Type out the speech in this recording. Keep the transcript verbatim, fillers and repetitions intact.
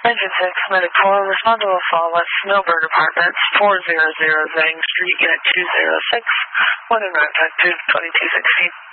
Engine six, Medic four, respond to assault at Snowbird Apartments, four hundred Zang Street, Unit two oh six, one in Raptec two twenty-two sixteen.